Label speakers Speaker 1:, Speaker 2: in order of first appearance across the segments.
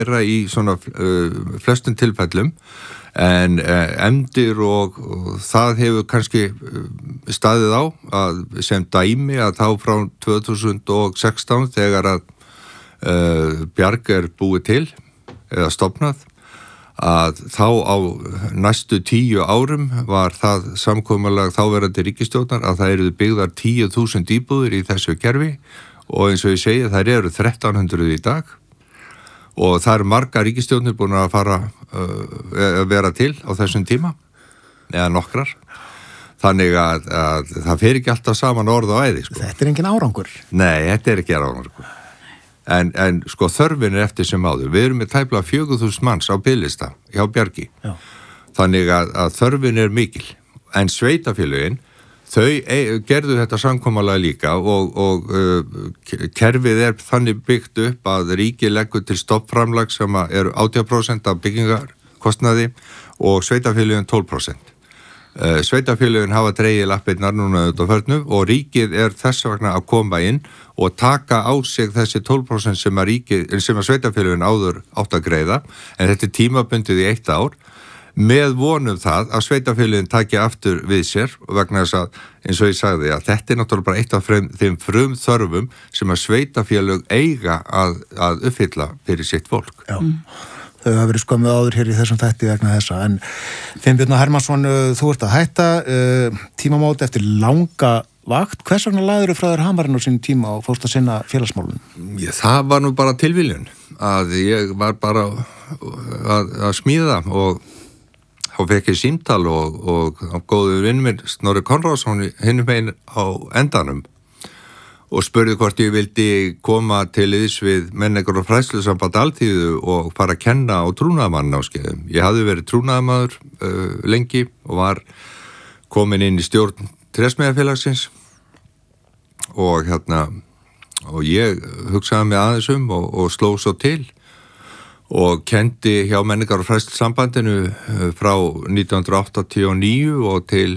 Speaker 1: þeirra í svona flestum tilfellum en efndir og það hefur kannski staðið á að sem dæmi að þá frá 2016 þegar að Bjarg búið til eða stofnað að þá á næstu 10 árum var það samkomulag þáverandi ríkisstjórnar að það eru byggðar 10.000 íbúðir í þessu kerfi og eins og ég segi þær eru 1300 í dag og það eru margar ríkisstjórnir búin að fara að vera til á þessum tíma eða nokkrar þannig að það fer ekki alltaf saman orð og æði sko.
Speaker 2: Þetta engin árangur.
Speaker 1: Nei, þetta ekki árangur en sko þörfin eftir sem áður við erum með tæplega 4.000 manns á biðlista hjá Bjargi þannig að þörfin mikil en sveitarfélögin þau gerðu þetta samkomulag líka og kerfið þannig byggt upp að ríkið leggur til stoppframlag sem eru 80% af byggingarkostnaði og sveitarfélögin 12%. Sveitarfélögin hafa dregið lappirnar núna auðvitað förnu og ríkið þess vegna að koma inn og taka á sig þessi 12% sem að sveitarfélögin áður átt að greiða en þetta tímabundið í 1 ár með vonum það að sveitarfélögin taki aftur við sér vegna þess að eins og ég sagði að þetta náttúrulega bara eitt af þeim frumþörfum sem að sveitarfélög eiga að uppfylla fyrir sitt fólk.
Speaker 2: Já, þau hafa verið skömmuð áður hér í þessum þætti vegna þessa en Finnbjörn Hermannsson, þú ert að hætta tímamót eftir langa vakt. Hvers vegna lagðirðu frá þér hamarinn á sín tíma og fórst að sinna félagsmálum?
Speaker 1: Það var nú bara tilviljun að ég var bara að smíða og þá fekk ég símtal og góður vinn minn Snorri Konráðsson hinum megin á endanum og spurði hvort ég vildi koma til liðs við menningar- og fræðslusamband alþýðu og fara að kenna á trúnaðarmannanámskeiðum. Ég hafði verið trúnaðarmaður lengi og var komin inn í stjórn Trésmiðjafélagsins og og ég hugsaði mig aðeins og sló svo til og kendi hjá menningar- og fræðslusambandinu frá 1989 og til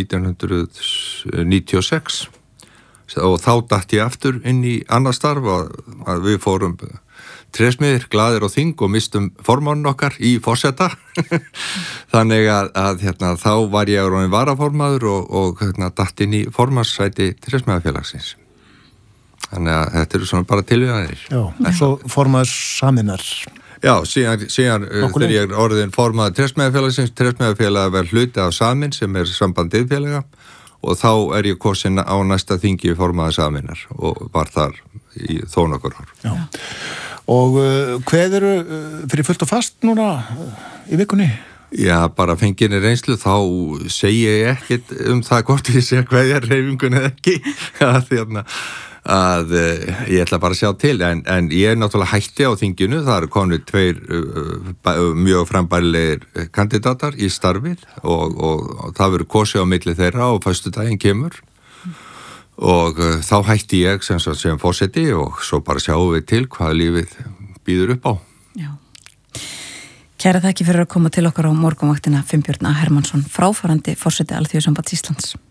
Speaker 1: 1996 og þá datt ég aftur inn í annað starf að við fórum trésmiðir, glaðir og þing og mistum formánin okkar í forseta þannig að þá var ég orðinn varaformaður og datt inn í formannssæti Trésmiðjafélagsins þannig að þetta eru svona bara tilvíðanir.
Speaker 2: Já, svo formaður Saminnar.
Speaker 1: Já, síðan þegar ég orðin formaður Trésmiðjafélagsins var hluti af Samin sem samband iðnfélaga og þá ég kosin á næsta þingi formaður Saminnar og var þar í þó nokkur ár.
Speaker 2: Já. Og hvað eru fyrir fullt og fast núna í vikunni?
Speaker 1: Já, bara fenginni reynslu þá segi ég ekkert það hvort ég sé hvað ég hreyfingunni eða ekki að ég ætla bara að sjá til en ég náttúrulega hætti á þinginu það komið 2 mjög frambærilegir kandidatar í starfið og það verður kosið á milli þeirra og föstudaginn kemur og þá hætti ég sem forseti og svo bara sjáum við til hvað lífið býður upp á.
Speaker 3: Já. Kæra þakki fyrir að koma til okkar á morgunvaktina Finnbjörn Hermannsson, fráfarandi forseti Alþýðusambands Íslands.